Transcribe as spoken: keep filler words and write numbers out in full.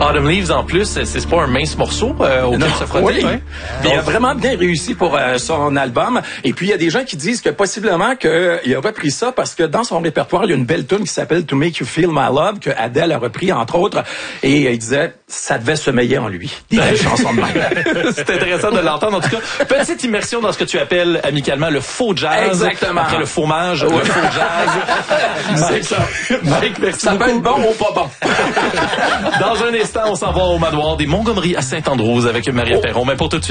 Autumn Leaves, en plus, c'est, c'est pas un mince morceau euh, auquel se frotter. Oui. Hein? Il a vraiment bien réussi pour euh, son album. Et puis, il y a des gens qui disent que possiblement qu'il a repris ça parce que dans son répertoire, il y a une belle tune qui s'appelle To Make You Feel My Love que Adele a repris, entre autres. Et euh, il disait, ça devait sommeiller en lui. Des belles chansons de même. C'est intéressant de l'entendre. En tout cas, petite immersion dans ce que tu appelles amicalement le faux jazz. Exactement. Après le fromage, ouais. Le faux jazz. C'est ça. Mike, merci ça beaucoup. peut être bon ou pas bon. Dans un instant, on s'en va au manoir des Montgomery à Saint-Andrews avec Maria oh. Perron. Mais pour tout de suite,